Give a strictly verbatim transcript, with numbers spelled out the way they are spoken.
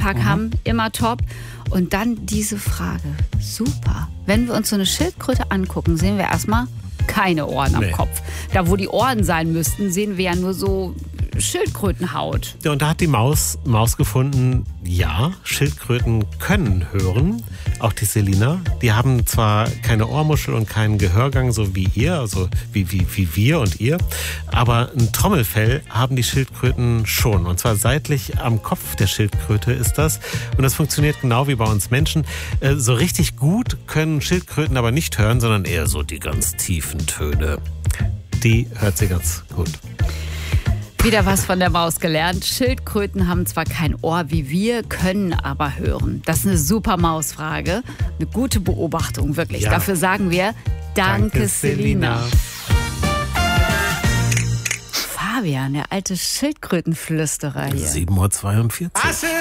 Tag mhm. haben, immer top. Und dann diese Frage, super. Wenn wir uns so eine Schildkröte angucken, sehen wir erstmal keine Ohren am nee. Kopf. Da, wo die Ohren sein müssten, sehen wir ja nur so Schildkrötenhaut. Ja, und da hat die Maus, Maus gefunden, ja, Schildkröten können hören, auch die Selina. Die haben zwar keine Ohrmuschel und keinen Gehörgang, so wie ihr, also wie, wie, wie wir und ihr, aber ein Trommelfell haben die Schildkröten schon. Und zwar seitlich am Kopf der Schildkröte ist das. Und das funktioniert genau wie bei uns Menschen. Äh, so richtig gut können Schildkröten aber nicht hören, sondern eher so die ganz tiefen Töne. Die hört sie ganz gut. Wieder was von der Maus gelernt. Schildkröten haben zwar kein Ohr wie wir, können aber hören. Das ist eine super Mausfrage. Eine gute Beobachtung, wirklich. Ja. Dafür sagen wir Danke, Danke Selina. Fabian, der alte Schildkrötenflüsterer hier. sieben Uhr zweiundvierzig.